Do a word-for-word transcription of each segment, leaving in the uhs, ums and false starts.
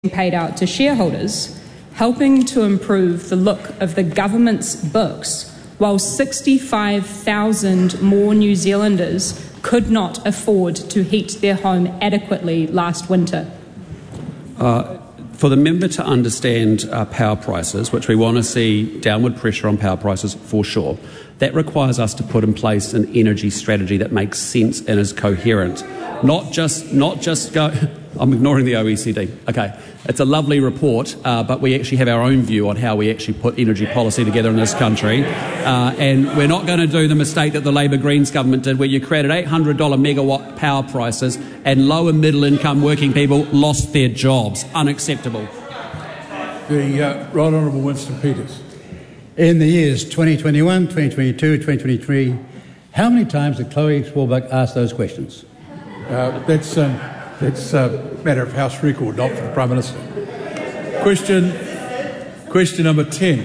paid out to shareholders, helping to improve the look of the government's books, while sixty-five thousand more New Zealanders could not afford to heat their home adequately last winter? Uh, for the member to understand uh, power prices, which we want to see downward pressure on power prices for sure, that requires us to put in place an energy strategy that makes sense and is coherent. Not just, not just go... I'm ignoring the O E C D. Okay, it's a lovely report, uh, but we actually have our own view on how we actually put energy policy together in this country. Uh, and we're not going to do the mistake that the Labour Greens government did, where you created eight hundred dollars megawatt power prices and low and middle income working people lost their jobs. Unacceptable. The uh, Right Honourable Winston Peters. In the years twenty twenty-one, twenty twenty-two, twenty twenty-three, how many times did Chloe Swarbrick ask those questions? Uh, that's um, that's a matter of House record, not for the Prime Minister. Question, question number ten.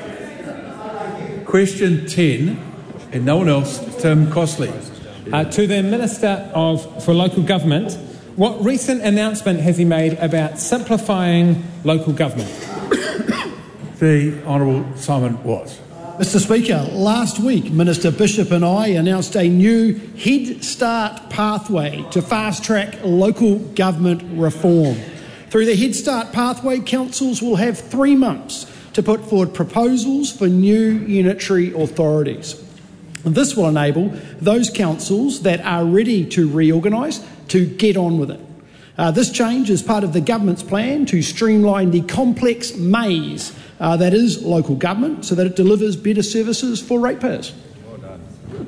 Question ten, and no one else, Tim Costley. Uh, to the Minister of for Local Government, what recent announcement has he made about simplifying local government? The Honourable Simon Watts. Mister Speaker, last week Minister Bishop and I announced a new Head Start pathway to fast-track local government reform. Through the Head Start pathway, councils will have three months to put forward proposals for new unitary authorities. This will enable those councils that are ready to reorganise to get on with it. Uh, this change is part of the government's plan to streamline the complex maze uh, that is local government so that it delivers better services for ratepayers. Well done.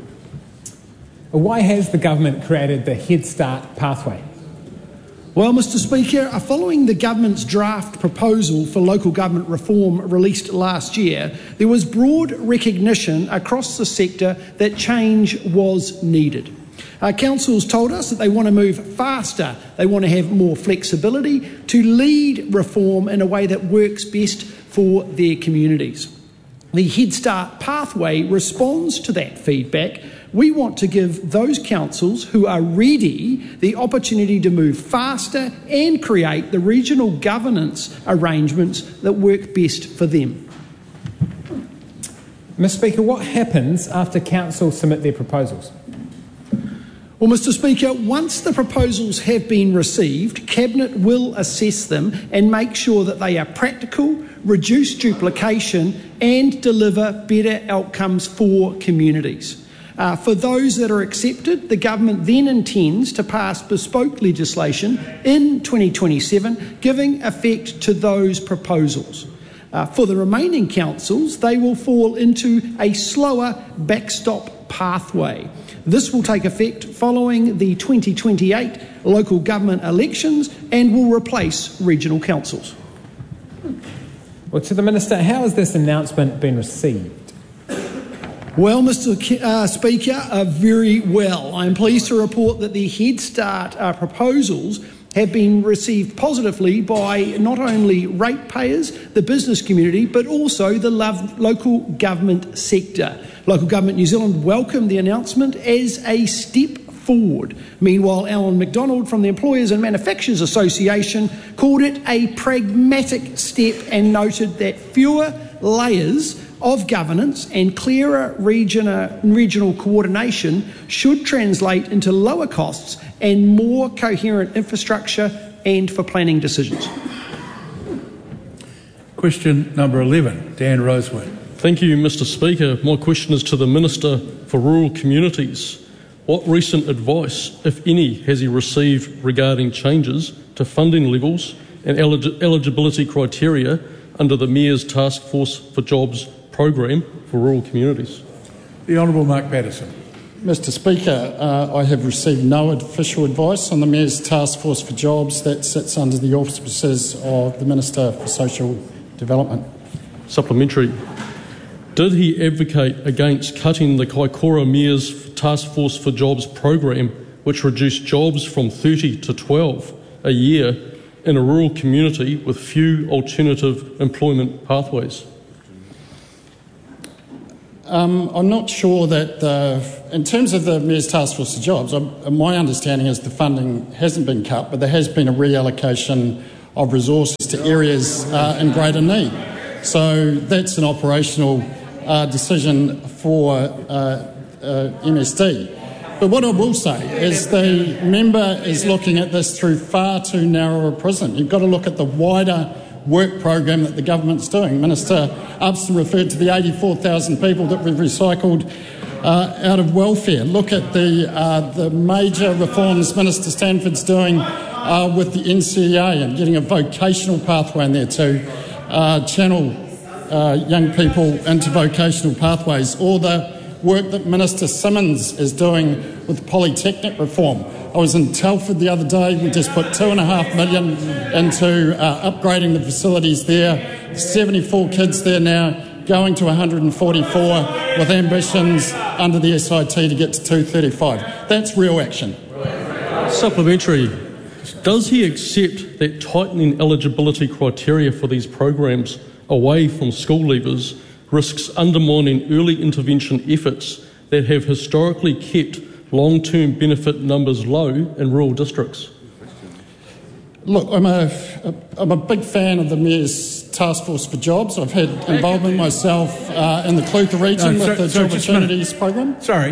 Why has the government created the Head Start pathway? Well, Mister Speaker, following the government's draft proposal for local government reform released last year, there was broad recognition across the sector that change was needed. Uh, councils told us that they want to move faster, they want to have more flexibility to lead reform in a way that works best for their communities. The Head Start pathway responds to that feedback. We want to give those councils who are ready the opportunity to move faster and create the regional governance arrangements that work best for them. Mister Speaker, what happens after councils submit their proposals? Well, Mister Speaker, once the proposals have been received, Cabinet will assess them and make sure that they are practical, reduce duplication and deliver better outcomes for communities. Uh, for those that are accepted, the government then intends to pass bespoke legislation in twenty twenty-seven, giving effect to those proposals. Uh, for the remaining councils, they will fall into a slower backstop pathway. This will take effect following the twenty twenty-eight local government elections and will replace regional councils. Well, to the Minister, how has this announcement been received? Well, Mister K- uh, Speaker, uh, very well. I am pleased to report that the Head Start uh, proposals have been received positively by not only ratepayers, the business community, but also the love, local government sector. Local Government New Zealand welcomed the announcement as a step forward. Meanwhile, Alan McDonald from the Employers and Manufacturers Association called it a pragmatic step and noted that fewer layers of governance and clearer regional, regional coordination should translate into lower costs and more coherent infrastructure and for planning decisions. Question number eleven, Dan Rosewood. Thank you, Mister Speaker. My question is to the Minister for Rural Communities. What recent advice, if any, has he received regarding changes to funding levels and elig- eligibility criteria under the Mayor's Task Force for Jobs program for rural communities? The Honourable Mark Patterson. Mister Speaker, uh, I have received no official advice on the Mayor's Task Force for Jobs that sits under the auspices of the Minister for Social Development. Supplementary. Did he advocate against cutting the Kaikoura Mayor's Task Force for Jobs program, which reduced jobs from thirty to twelve a year in a rural community with few alternative employment pathways? Um, I'm not sure that, the, in terms of the Mayor's Task Force for Jobs, I'm, my understanding is the funding hasn't been cut, but there has been a reallocation of resources to areas uh, in greater need. So that's an operational uh, decision for uh, uh, M S D. But what I will say is the member is looking at this through far too narrow a prism. You've got to look at the wider work program that the government's doing. Minister Upson referred to the eighty-four thousand people that we've recycled uh, out of welfare. Look at the uh, the major reforms Minister Stanford's doing uh, with the N C E A and getting a vocational pathway in there to uh, channel uh, young people into vocational pathways, or the work that Minister Simmons is doing with polytechnic reform. I was in Telford the other day. We just put two and a half million into uh, upgrading the facilities there. seventy-four kids there now, going to one hundred forty-four with ambitions under the S I T to get to two thirty-five. That's real action. Supplementary. Does he accept that tightening eligibility criteria for these programs away from school leavers risks undermining early intervention efforts that have historically kept long-term benefit numbers low in rural districts? Look, I'm a, I'm a big fan of the Mayor's Task Force for Jobs. I've had involvement myself uh, in the Clutha region no, with so, the so Job Opportunities Programme. Sorry.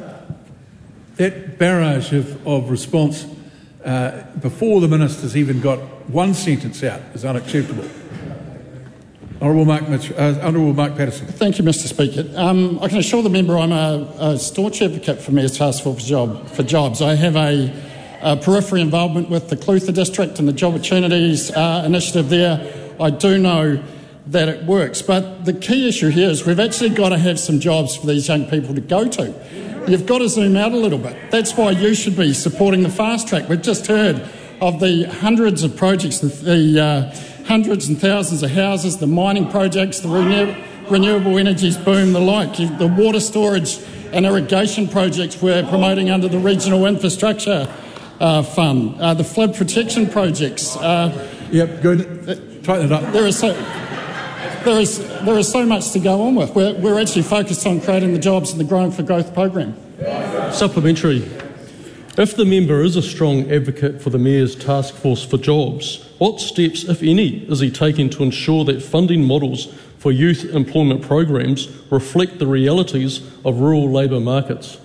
That barrage of, of response uh, before the minister's even got one sentence out is unacceptable. Honourable Mark, Mitch, uh, Honourable Mark Patterson. Thank you, Mister Speaker. Um, I can assure the member I'm a, a staunch advocate for Mayor's Task Force for, job, for Jobs. I have a, a periphery involvement with the Clutha District and the Job Opportunities uh, initiative there. I do know that it works. But the key issue here is we've actually got to have some jobs for these young people to go to. You've got to zoom out a little bit. That's why you should be supporting the fast track. We've just heard of the hundreds of projects, the, the uh, hundreds and thousands of houses, the mining projects, the renew- renewable energies boom, the like, the water storage and irrigation projects we're promoting under the Regional Infrastructure uh, Fund, uh, the flood protection projects. Uh, yep, good. Tighten it up. There is so, there is there is so much to go on with. We're, we're actually focused on creating the jobs in the Growing for Growth program. Supplementary. If the member is a strong advocate for the Mayor's Task Force for Jobs, what steps, if any, is he taking to ensure that funding models for youth employment programs reflect the realities of rural labour markets?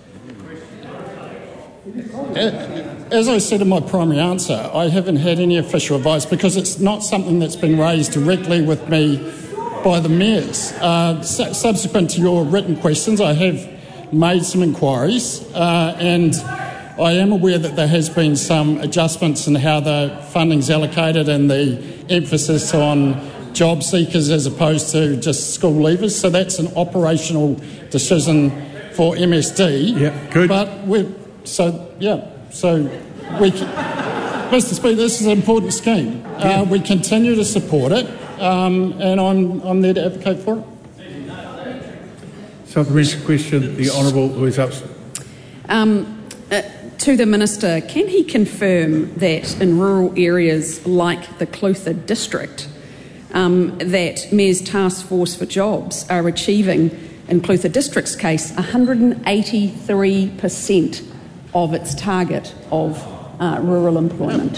As I said in my primary answer, I haven't had any official advice because it's not something that's been raised directly with me by the mayors. Uh, su- subsequent to your written questions, I have made some inquiries uh, and I am aware that there has been some adjustments in how the funding's allocated and the emphasis on job seekers as opposed to just school leavers. So that's an operational decision for M S D. Yeah, good. But we're, so, yeah, so we can, Mister Speaker, this is an important scheme. Yeah. Uh, we continue to support it um, and I'm, I'm there to advocate for it. Supplementary question, the Honourable Louise Upson. Um, uh, to the Minister, can he confirm that in rural areas like the Clutha district, um, that Mayor's Task Force for Jobs are achieving, in Clutha district's case, one hundred eighty-three percent of its target of uh, rural employment?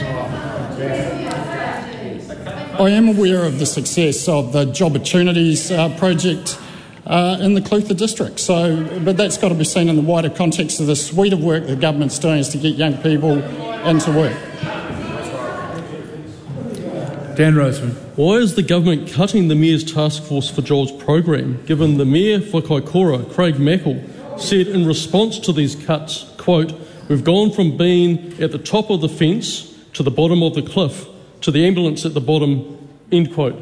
I am aware of the success of the Job Opportunities uh, project Uh, in the Clutha district. So, but that's got to be seen in the wider context of the suite of work the government's doing is to get young people into work. Dan Roseman. Why is the government cutting the Mayor's Task Force for Jobs program, given the Mayor for Kaikoura, Craig Mackle, said in response to these cuts, quote, "We've gone from being at the top of the fence to the bottom of the cliff to the ambulance at the bottom," end quote.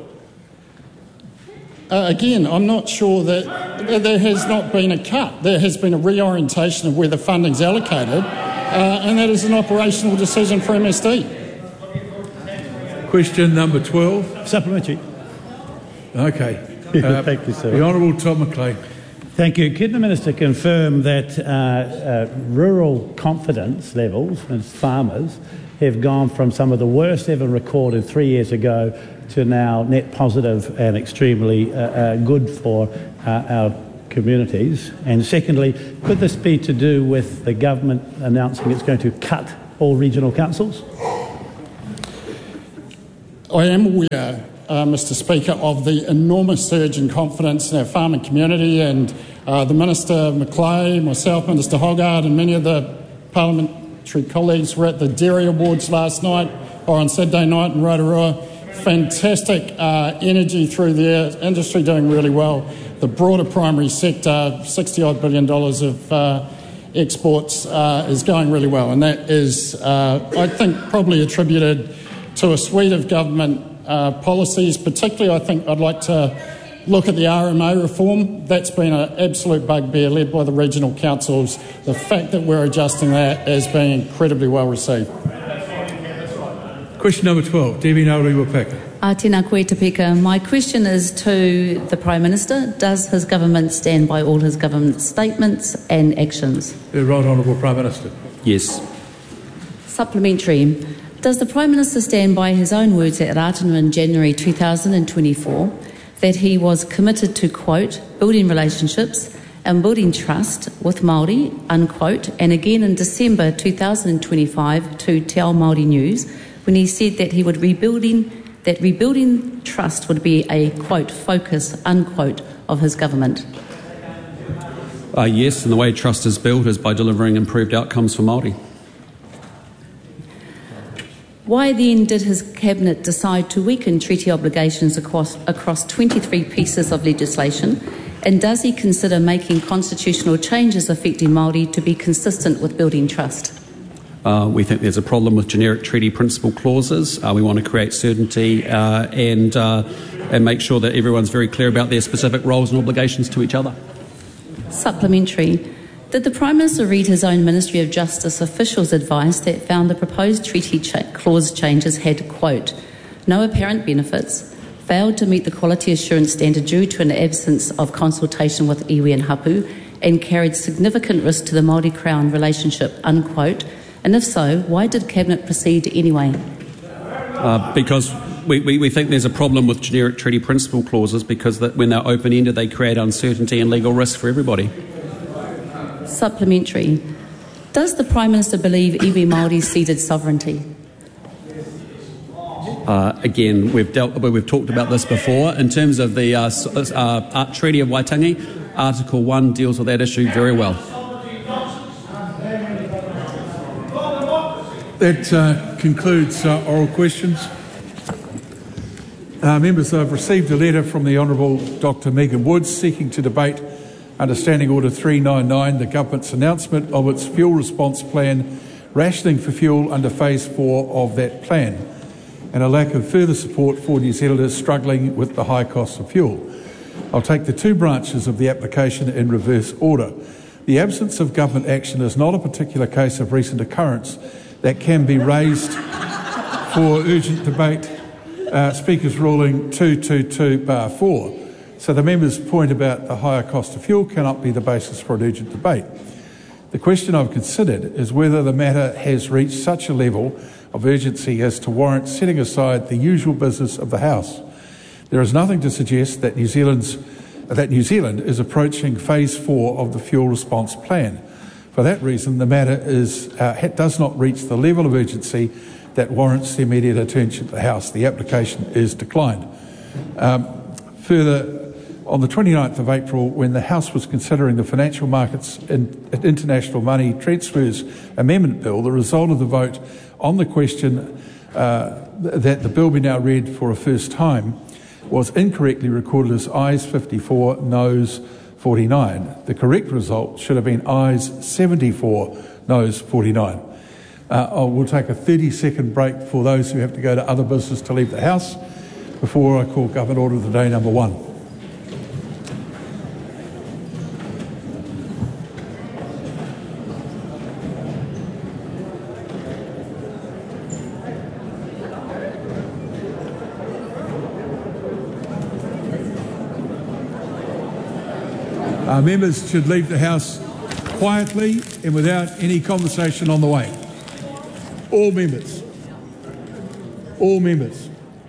Uh, again, I'm not sure that there has not been a cut. There has been a reorientation of where the funding's allocated, uh, and that is an operational decision for M S D. Question number twelve. Supplementary. Okay. Uh, Thank you, sir. The Honourable Tom McLean. Thank you. Can the Minister confirm that uh, uh, rural confidence levels as farmers have gone from some of the worst ever recorded three years ago to now net positive and extremely uh, uh, good for uh, our communities? And secondly, could this be to do with the government announcing it's going to cut all regional councils? I am aware, uh, Mr Speaker, of the enormous surge in confidence in our farming community, and uh, the Minister Macleay, myself, Minister Hoggard, and many of the parliamentary colleagues were at the Dairy Awards last night, or on Saturday night in Rotorua. Fantastic uh, energy through there, industry doing really well. The broader primary sector, sixty odd billion dollars of uh, exports, uh, is going really well, and that is, uh, I think, probably attributed to a suite of government uh, policies. Particularly, I think I'd like to look at the R M A reform. That's been an absolute bugbear led by the regional councils. The fact that we're adjusting that is being incredibly well received. Question number twelve, Debbie Nauri-Wapaka. Uh, tēnā koe te peka. My question is to the Prime Minister. Does his government stand by all his government statements and actions? The Right Honourable Prime Minister. Yes. Supplementary. Does the Prime Minister stand by his own words at Ratana in January two thousand twenty-four that he was committed to, quote, building relationships and building trust with Māori, unquote, and again in December two thousand twenty-five to Te Ao Māori News when he said that he would rebuilding that rebuilding trust would be a, quote, focus, unquote, of his government? Uh, yes, and the way trust is built is by delivering improved outcomes for Māori. Why then did his cabinet decide to weaken treaty obligations across, across twenty-three pieces of legislation? And does he consider making constitutional changes affecting Māori to be consistent with building trust? Uh, we think there's a problem with generic treaty principle clauses. Uh, we want to create certainty uh, and, uh, and make sure that everyone's very clear about their specific roles and obligations to each other. Supplementary. Did the Prime Minister read his own Ministry of Justice officials' advice that found the proposed treaty cha- clause changes had, quote, no apparent benefits, failed to meet the quality assurance standard due to an absence of consultation with iwi and hapu, and carried significant risk to the Māori Crown relationship, unquote? And if so, why did Cabinet proceed anyway? Uh, because we, we, we think there's a problem with generic treaty principle clauses because that when they're open-ended they create uncertainty and legal risk for everybody. Supplementary. Does the Prime Minister believe iwi Māori ceded sovereignty? Uh, again, we've dealt, we've talked about this before. In terms of the uh, uh, Treaty of Waitangi, Article one deals with that issue very well. That uh, concludes uh, oral questions. Uh, members, I've received a letter from the Honourable Doctor Megan Woods seeking to debate under Standing Order three ninety-nine, the Government's announcement of its fuel response plan, rationing for fuel under Phase four of that plan, and a lack of further support for New Zealanders struggling with the high cost of fuel. I'll take the two branches of the application in reverse order. The absence of government action is not a particular case of recent occurrence that can be raised for urgent debate. Uh, Speaker's ruling two twenty-two bar four. So the member's point about the higher cost of fuel cannot be the basis for an urgent debate. The question I've considered is whether the matter has reached such a level of urgency as to warrant setting aside the usual business of the House. There is nothing to suggest that New Zealand's, that New Zealand is approaching Phase four of the fuel response plan. For that reason, the matter is, uh, does not reach the level of urgency that warrants the immediate attention of the House. The application is declined. Um, further, on the twenty-ninth of April, when the House was considering the Financial Markets and International Money Transfers Amendment Bill, the result of the vote on the question uh, that the bill be now read for a first time was incorrectly recorded as ayes fifty-four, noes forty-nine. The correct result should have been ayes seventy-four, noes forty-nine. Uh, I will take a thirty second break for those who have to go to other business to leave the House before I call Government Order of the Day number one. Uh, members should leave the House quietly and without any conversation on the way. All members. All members.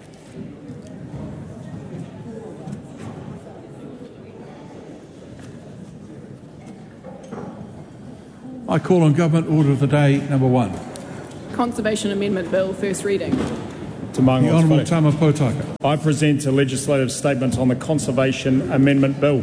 I call on Government Order of the Day number one. Conservation Amendment Bill, first reading. The Honourable Tama Potaka. I present a legislative statement on the Conservation Amendment Bill.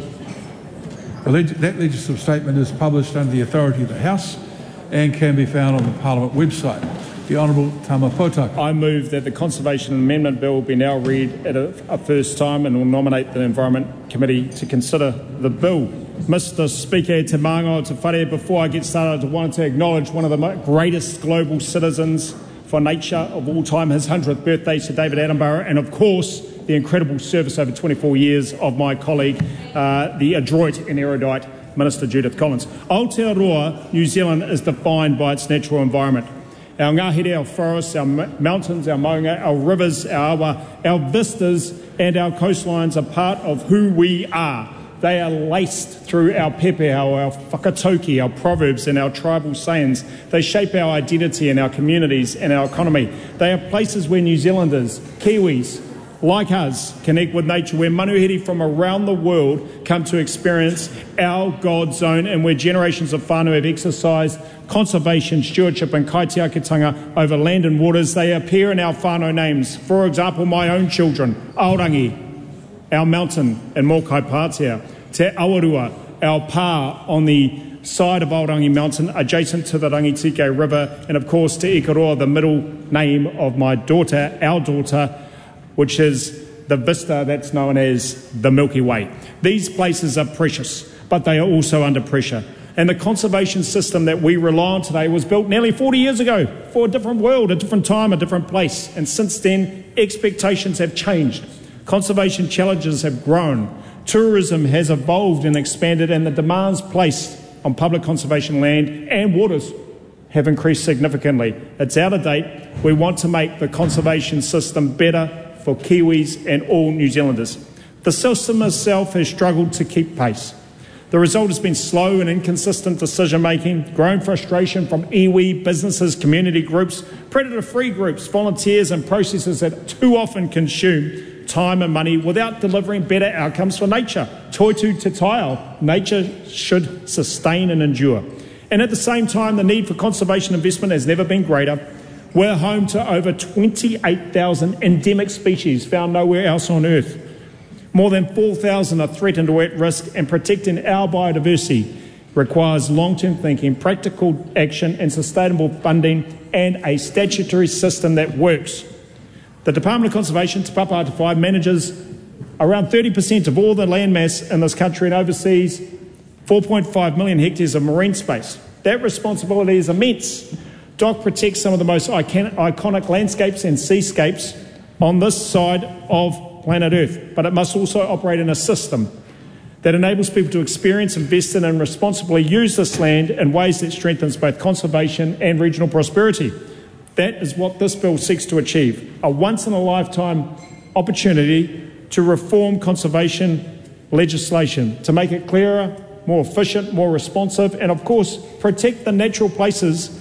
Well, that legislative statement is published under the authority of the House and can be found on the Parliament website. The Honourable Tama Potaka. I move that the Conservation Amendment Bill be now read at a, a first time and will nominate the Environment Committee to consider the bill. Mister Speaker, te māngo te whare, before I get started, I wanted to acknowledge one of the greatest global citizens for nature of all time, his hundredth birthday, Sir David Attenborough, and of course the incredible service over twenty-four years of my colleague, uh, the adroit and erudite Minister Judith Collins. Aotearoa, New Zealand is defined by its natural environment. Our ngahere, our forests, our mountains, our maunga, our rivers, our awa, our vistas and our coastlines are part of who we are. They are laced through our pepehau, our whakatauki, our proverbs and our tribal sayings. They shape our identity and our communities and our economy. They are places where New Zealanders, Kiwis, like us, connect with nature, where manuhiri from around the world come to experience our God zone, and where generations of whānau have exercised conservation, stewardship and kaitiakitanga over land and waters. They appear in our whānau names. For example, my own children, Aorangi, our mountain in Mokai Pātea, Te Awarua, our pā on the side of Aorangi Mountain, adjacent to the Rangitike River, and of course Te Ikaroa, the middle name of my daughter, our daughter, which is the vista that's known as the Milky Way. These places are precious, but they are also under pressure. And the conservation system that we rely on today was built nearly forty years ago for a different world, a different time, a different place. And since then, expectations have changed. Conservation challenges have grown. Tourism has evolved and expanded, and the demands placed on public conservation land and waters have increased significantly. It's out of date. We want to make the conservation system better for Kiwis and all New Zealanders. The system itself has struggled to keep pace. The result has been slow and inconsistent decision-making, growing frustration from iwi, businesses, community groups, predator-free groups, volunteers and processes that too often consume time and money without delivering better outcomes for nature. Toitu te taio, nature should sustain and endure. And at the same time, the need for conservation investment has never been greater. We're home to over twenty-eight thousand endemic species found nowhere else on Earth. More than four thousand are threatened or at risk, and protecting our biodiversity requires long-term thinking, practical action and sustainable funding, and a statutory system that works. The Department of Conservation, Te Papa Te Whai, manages around thirty percent of all the landmass in this country and oversees four point five million hectares of marine space. That responsibility is immense. D O C protects some of the most iconic landscapes and seascapes on this side of planet Earth, but it must also operate in a system that enables people to experience, invest in and responsibly use this land in ways that strengthens both conservation and regional prosperity. That is what this bill seeks to achieve, a once-in-a-lifetime opportunity to reform conservation legislation, to make it clearer, more efficient, more responsive, and of course protect the natural places,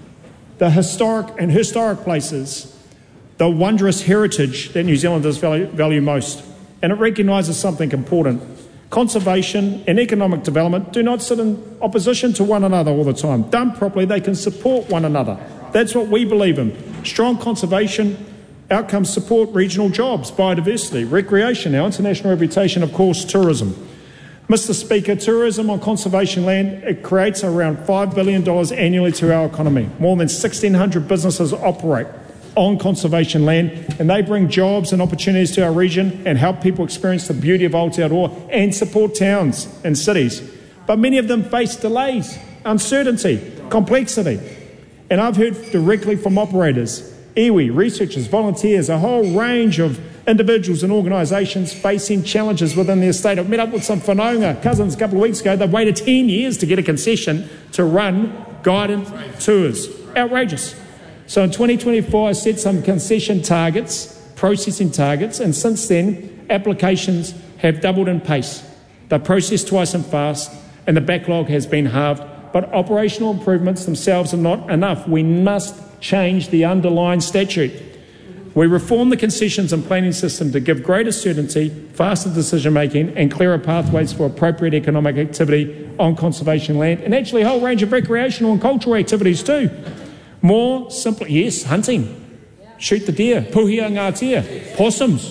the historic and historic places, the wondrous heritage that New Zealanders value, value most. And it recognises something important. Conservation and economic development do not sit in opposition to one another all the time. Done properly, they can support one another. That's what we believe in. Strong conservation outcomes support regional jobs, biodiversity, recreation, our international reputation, of course, tourism. Mister Speaker, tourism on conservation land, it creates around five billion dollars annually to our economy. More than sixteen hundred businesses operate on conservation land, and they bring jobs and opportunities to our region and help people experience the beauty of Aotearoa and support towns and cities. But many of them face delays, uncertainty, complexity. And I've heard directly from operators, iwi, researchers, volunteers, a whole range of individuals and organisations facing challenges within their state. I've met up with some whanaunga cousins a couple of weeks ago. They've waited ten years to get a concession to run guided tours. Outrageous. So in twenty twenty-four, I set some concession targets, processing targets, and since then, applications have doubled in pace. They're processed twice as fast, and the backlog has been halved. But operational improvements themselves are not enough. We must change the underlying statute. We reform the concessions and planning system to give greater certainty, faster decision-making and clearer pathways for appropriate economic activity on conservation land, and actually a whole range of recreational and cultural activities too. More simply, yes, hunting. shoot the deer, puhia ngatia, possums,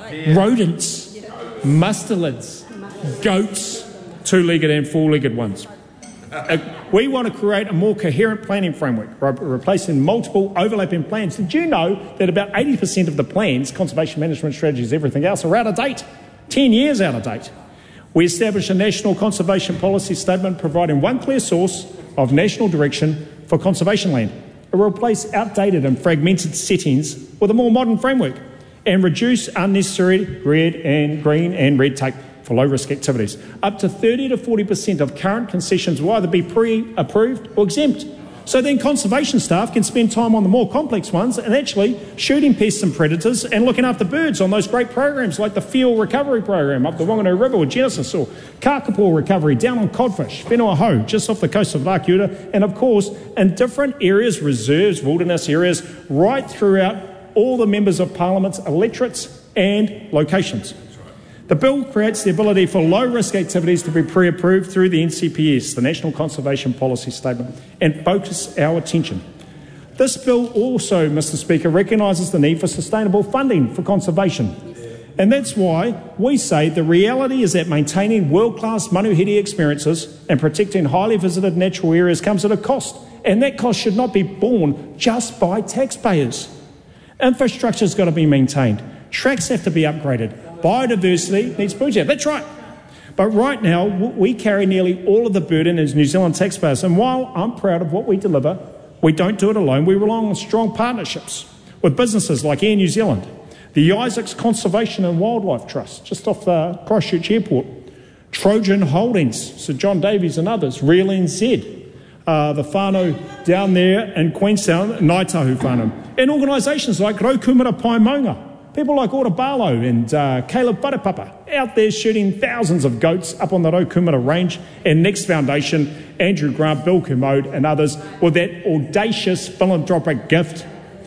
rodents, mustelids, goats, two-legged and four-legged ones. Uh, we want to create a more coherent planning framework, re- replacing multiple overlapping plans. Did you know that about eighty percent of the plans, conservation management strategies, everything else, are out of date? ten years out of date. We established a national conservation policy statement providing one clear source of national direction for conservation land. It will replace outdated and fragmented settings with a more modern framework and reduce unnecessary red and green and red tape for low-risk activities. Up to thirty to forty percent of current concessions will either be pre-approved or exempt. So then conservation staff can spend time on the more complex ones and actually shooting pests and predators and looking after birds on those great programs like the Field Recovery Program up the Whanganui River with Genesis, or Kakapo Recovery down on Codfish, Whenua Hou, just off the coast of Lakiura, and of course in different areas, reserves, wilderness areas, right throughout all the members of Parliament's electorates and locations. The bill creates the ability for low-risk activities to be pre-approved through the N C P S, the National Conservation Policy Statement, and focus our attention. This bill also, Mr Speaker, recognises the need for sustainable funding for conservation. And that's why we say the reality is that maintaining world-class manuhiri experiences and protecting highly visited natural areas comes at a cost, and that cost should not be borne just by taxpayers. Infrastructure's got to be maintained. Tracks have to be upgraded. Biodiversity needs boost. That's right. But right now, we carry nearly all of the burden as New Zealand taxpayers. And while I'm proud of what we deliver, we don't do it alone. We rely on strong partnerships with businesses like Air New Zealand, the Isaacs Conservation and Wildlife Trust, just off the Christchurch Airport, Trojan Holdings, Sir John Davies and others, Real N Z, uh, the whānau down there in Queenstown, Ngāi Tahu whānau, and organisations like Raukumara Pai Maunga. People like Ora Barlow and uh, Caleb Barapapa out there shooting thousands of goats up on the Raukumara Range, and Next Foundation, Andrew Grant, Bill Kermode and others with that audacious philanthropic gift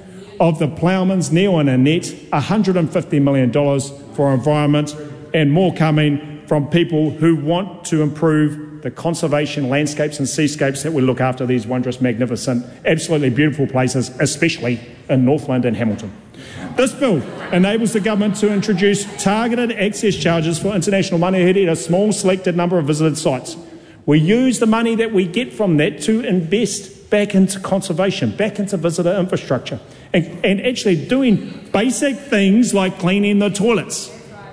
of the ploughman's Neil and Annette, one hundred fifty million dollars for environment, and more coming from people who want to improve the conservation landscapes and seascapes that we look after, these wondrous, magnificent, absolutely beautiful places, especially in Northland and Hamilton. This bill enables the government to introduce targeted access charges for international manuhiri at a small selected number of visited sites. We use the money that we get from that to invest back into conservation, back into visitor infrastructure, and, and actually doing basic things like cleaning the toilets,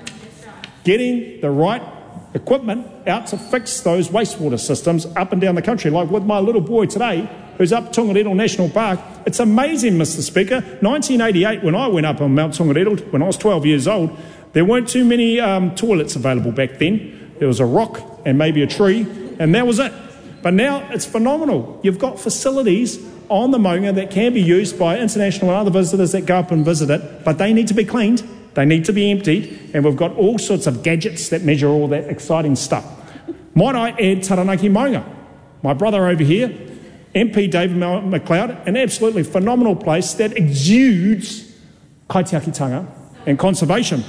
getting the right equipment out to fix those wastewater systems up and down the country, like with my little boy today, who's up Tongariro National Park. It's amazing, Mr Speaker. nineteen eighty-eight, when I went up on Mount Tongariro, when I was twelve years old, there weren't too many um, toilets available back then. There was a rock and maybe a tree, and that was it. But now it's phenomenal. You've got facilities on the Maunga that can be used by international and other visitors that go up and visit it, but they need to be cleaned, they need to be emptied, and we've got all sorts of gadgets that measure all that exciting stuff. Might I add Taranaki Maunga, my brother over here, M P David McLeod, an absolutely phenomenal place that exudes kaitiakitanga and conservation.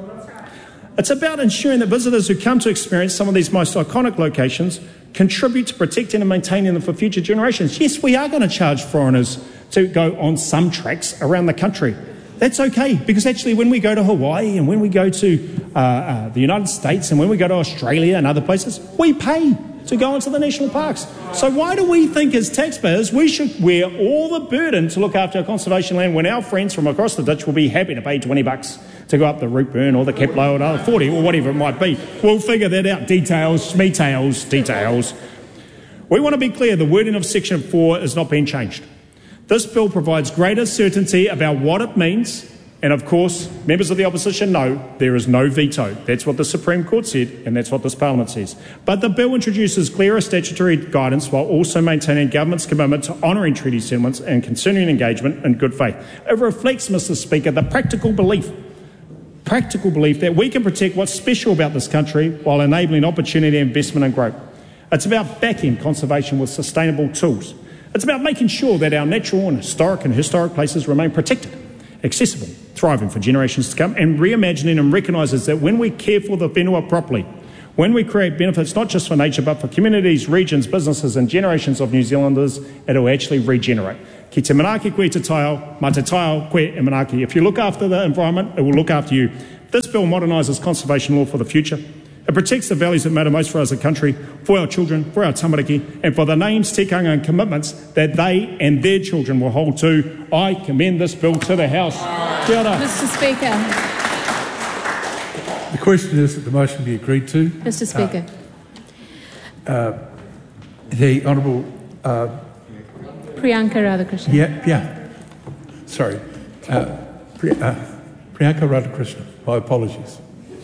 It's about ensuring that visitors who come to experience some of these most iconic locations contribute to protecting and maintaining them for future generations. Yes, we are going to charge foreigners to go on some tracks around the country. That's okay, because actually when we go to Hawaii and when we go to uh, uh, the United States and when we go to Australia and other places, we pay to go into the national parks. So why do we think as taxpayers we should wear all the burden to look after our conservation land when our friends from across the ditch will be happy to pay twenty bucks to go up the Rootburn or the Kepler or another forty or whatever it might be? We'll figure that out. Details, schmeetails, details. We want to be clear, the wording of Section four is not being changed. This bill provides greater certainty about what it means, and of course, members of the opposition know there is no veto. That's what the Supreme Court said, and that's what this Parliament says. But the bill introduces clearer statutory guidance while also maintaining government's commitment to honouring treaty settlements and continuing engagement in good faith. It reflects, Mr Speaker, the practical belief, practical belief that we can protect what's special about this country while enabling opportunity, investment and growth. It's about backing conservation with sustainable tools. It's about making sure that our natural and historic and historic places remain protected, accessible, thriving for generations to come, and reimagining and recognises that when we care for the whenua properly, when we create benefits not just for nature but for communities, regions, businesses and generations of New Zealanders, it will actually regenerate. Ki te manaaki koe te taio, ma te taio koe e manaaki. If you look after the environment, it will look after you. This bill modernises conservation law for the future. It protects the values that matter most for us as a country, for our children, for our tamariki, and for the names, tikanga and commitments that they and their children will hold to. I commend this bill to the House. Kia ora. Mister Speaker. The question is that the motion be agreed to. Mister Speaker. Uh, uh, the Honourable... Uh, Priyanka Radhakrishnan. Yeah, yeah. Sorry. Uh, Pri- uh, Priyanka Radhakrishnan. My apologies.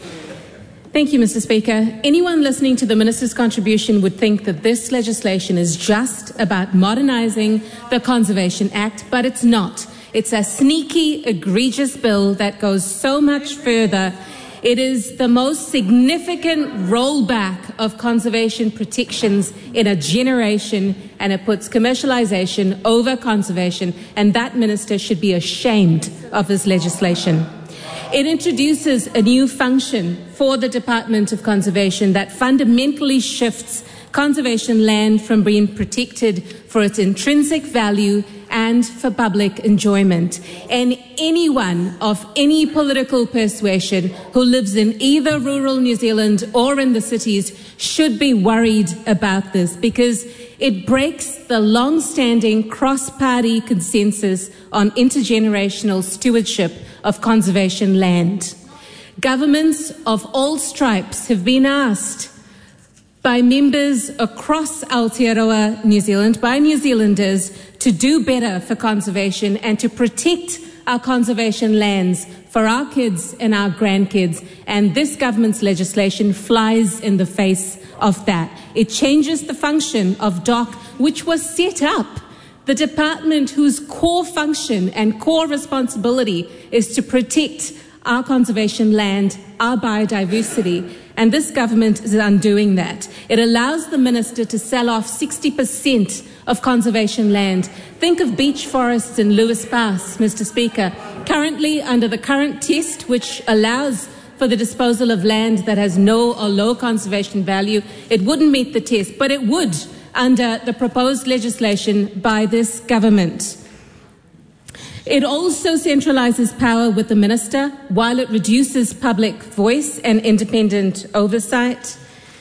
Thank you, Mister Speaker. Anyone listening to the Minister's contribution would think that this legislation is just about modernising the Conservation Act, but it's not. It's a sneaky, egregious bill that goes so much further. It is the most significant rollback of conservation protections in a generation, and it puts commercialisation over conservation, and that minister should be ashamed of this legislation. It introduces a new function for the Department of Conservation that fundamentally shifts conservation land from being protected for its intrinsic value and for public enjoyment. And anyone of any political persuasion who lives in either rural New Zealand or in the cities should be worried about this, because it breaks the long-standing cross-party consensus on intergenerational stewardship of conservation land. Governments of all stripes have been asked by members across Aotearoa, New Zealand, by New Zealanders, to do better for conservation and to protect our conservation lands for our kids and our grandkids. And this government's legislation flies in the face of that. It changes the function of D O C, which was set up, the department whose core function and core responsibility is to protect our conservation land, our biodiversity, and this government is undoing that. It allows the minister to sell off sixty percent of conservation land. Think of beech forests in Lewis Pass, Mister Speaker. Currently, under the current test, which allows for the disposal of land that has no or low conservation value, it wouldn't meet the test, but it would under the proposed legislation by this government. It also centralises power with the minister while it reduces public voice and independent oversight.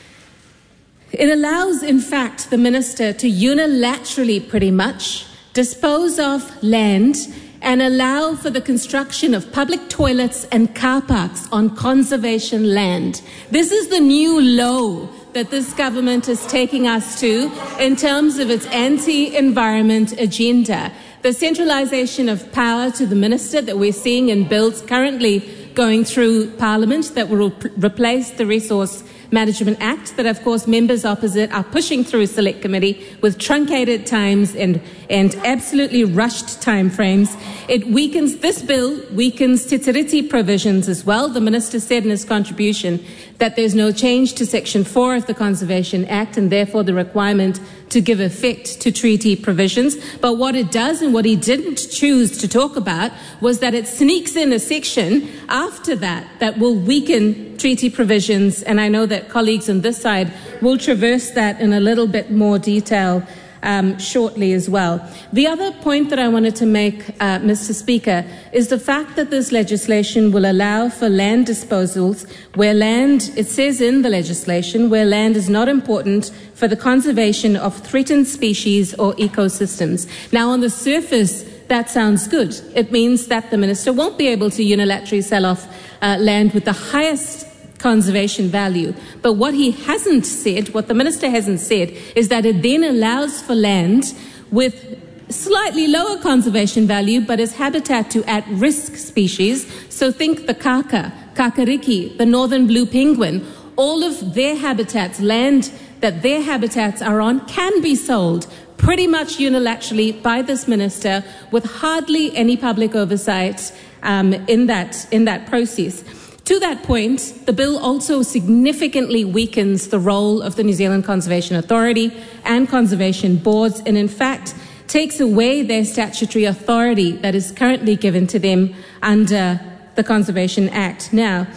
It allows, in fact, the minister to unilaterally, pretty much, dispose of land and allow for the construction of public toilets and car parks on conservation land. This is the new low that this government is taking us to in terms of its anti-environment agenda. The centralisation of power to the minister that we're seeing in bills currently going through Parliament that will re- replace the Resource Management Act that, of course, members opposite are pushing through Select Committee with truncated times and, and absolutely rushed timeframes. It weakens, this bill weakens Te Tiriti provisions as well. The Minister said in his contribution that there's no change to Section four of the Conservation Act and therefore the requirement to give effect to treaty provisions. But what it does and what he didn't choose to talk about was that it sneaks in a section after that that will weaken treaty provisions. And I know that colleagues on this side will traverse that in a little bit more detail Um, shortly as well. The other point that I wanted to make, uh, Mister Speaker, is the fact that this legislation will allow for land disposals where land, it says in the legislation, where land is not important for the conservation of threatened species or ecosystems. Now, on the surface, that sounds good. It means that the minister won't be able to unilaterally sell off uh, land with the highest conservation value. But what he hasn't said, what the minister hasn't said, is that it then allows for land with slightly lower conservation value but as habitat to at-risk species. So think the kaka, kakariki, the northern blue penguin. All of their habitats, land that their habitats are on, can be sold pretty much unilaterally by this minister with hardly any public oversight um, in that, in that process. To that point, the bill also significantly weakens the role of the New Zealand Conservation Authority and conservation boards, and in fact takes away their statutory authority that is currently given to them under the Conservation Act. Now,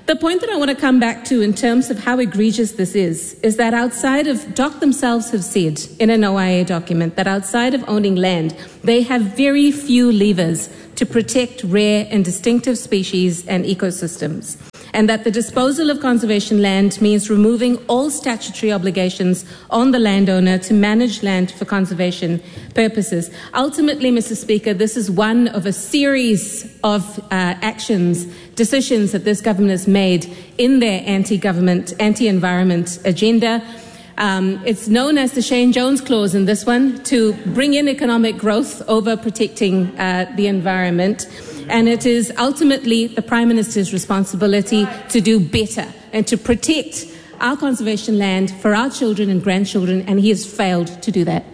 The point that I want to come back to in terms of how egregious this is, is that outside of, D O C themselves have said in an O I A document that outside of owning land, they have very few levers to protect rare and distinctive species and ecosystems, and that the disposal of conservation land means removing all statutory obligations on the landowner to manage land for conservation purposes. Ultimately, Mister Speaker, this is one of a series of uh, actions, decisions that this government has made in their anti-government, anti-environment agenda. Um, it's known as the Shane Jones clause in this one, to bring in economic growth over protecting uh, the environment. And it is ultimately the Prime Minister's responsibility to do better and to protect our conservation land for our children and grandchildren, and he has failed to do that.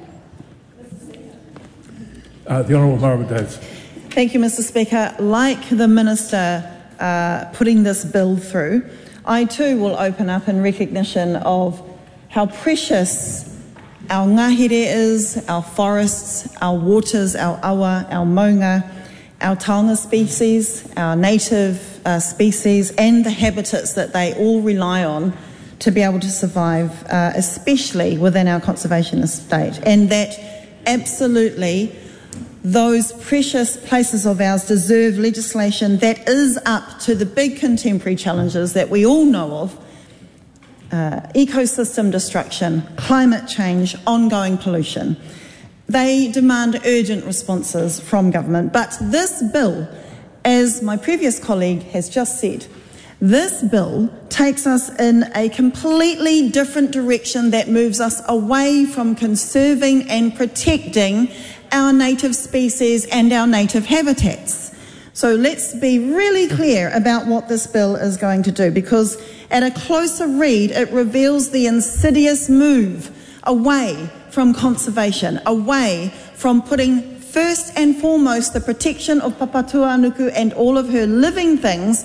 Uh, the Honourable Margaret Davis. Thank you, Mister Speaker. Like the Minister uh, putting this bill through, I too will open up in recognition of how precious our ngahere is, our forests, our waters, our awa, our maunga, our taonga species, our native uh, species, and the habitats that they all rely on to be able to survive, uh, especially within our conservation estate. And that absolutely those precious places of ours deserve legislation that is up to the big contemporary challenges that we all know of: uh, ecosystem destruction, climate change, ongoing pollution. They demand urgent responses from government. But this bill, as my previous colleague has just said, this bill takes us in a completely different direction that moves us away from conserving and protecting our native species and our native habitats. So let's be really clear about what this bill is going to do, because at a closer read, it reveals the insidious move away from conservation, away from putting first and foremost the protection of Papatūānuku and all of her living things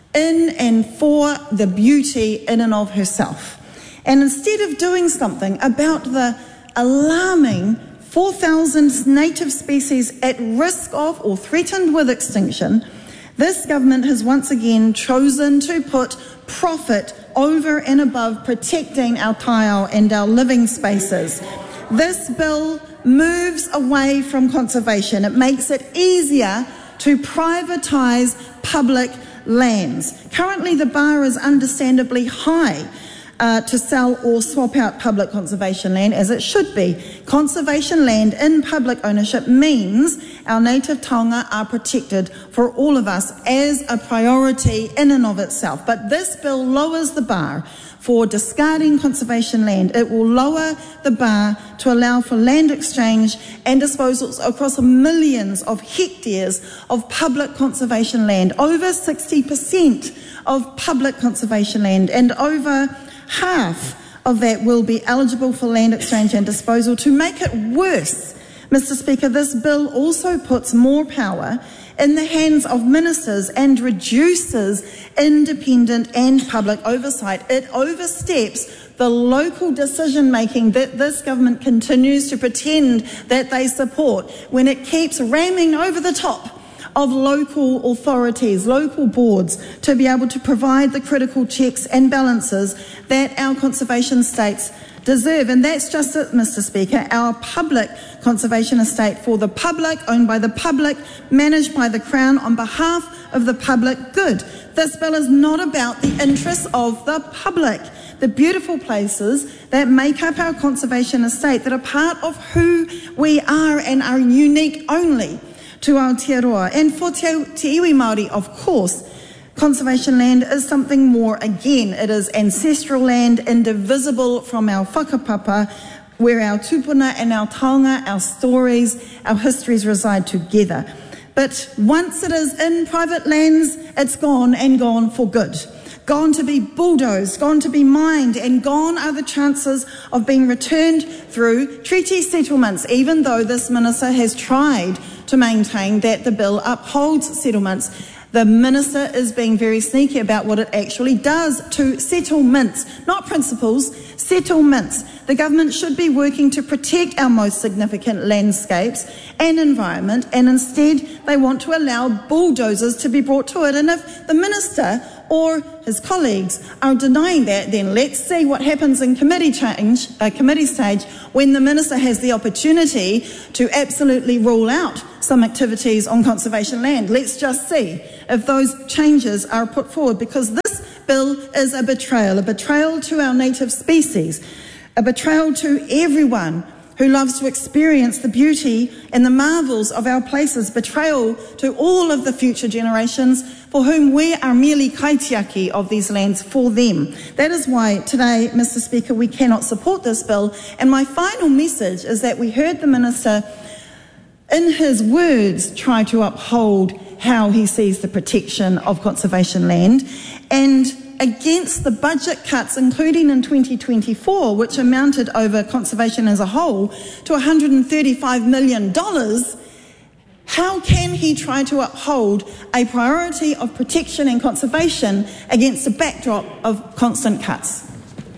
in and for the beauty in and of herself. And instead of doing something about the alarming four thousand native species at risk of or threatened with extinction, this government has once again chosen to put profit over and above protecting our taiao and our living spaces. This bill moves away from conservation. It makes it easier to privatise public lands. Currently, the bar is understandably high uh, to sell or swap out public conservation land, as it should be. Conservation land in public ownership means our native taonga are protected for all of us as a priority in and of itself. But this bill lowers the bar for discarding conservation land. It will lower the bar to allow for land exchange and disposals across millions of hectares of public conservation land, over sixty percent of public conservation land, and over half of that will be eligible for land exchange and disposal. To make it worse, Mister Speaker, this bill also puts more power in the hands of ministers and reduces independent and public oversight. It oversteps the local decision-making that this government continues to pretend that they support when it keeps ramming over the top of local authorities, local boards, to be able to provide the critical checks and balances that our conservation states deserve. And that's just it, Mister Speaker, our public conservation estate for the public, owned by the public, managed by the Crown on behalf of the public good. This bill is not about the interests of the public. The beautiful places that make up our conservation estate, that are part of who we are and are unique only to Aotearoa. And for Te, te iwi Māori, of course, conservation land is something more again. It is ancestral land, indivisible from our whakapapa, where our tupuna and our taonga, our stories, our histories reside together. But once it is in private lands, it's gone, and gone for good. Gone to be bulldozed, gone to be mined, and gone are the chances of being returned through treaty settlements, even though this minister has tried to maintain that the bill upholds settlements. The minister is being very sneaky about what it actually does to settlements, not principles, settlements. The government should be working to protect our most significant landscapes and environment, and instead they want to allow bulldozers to be brought to it. And if the minister or his colleagues are denying that, then let's see what happens in committee change, uh, committee stage when the Minister has the opportunity to absolutely rule out some activities on conservation land. Let's just see if those changes are put forward, because this bill is a betrayal, a betrayal to our native species, a betrayal to everyone who loves to experience the beauty and the marvels of our places, betrayal to all of the future generations for whom we are merely kaitiaki of these lands for them. That is why today, Mister Speaker, we cannot support this bill. And my final message is that we heard the Minister, in his words, try to uphold how he sees the protection of conservation land, and against the budget cuts, including in twenty twenty-four, which amounted over conservation as a whole to one hundred thirty-five million dollars, how can he try to uphold a priority of protection and conservation against a backdrop of constant cuts?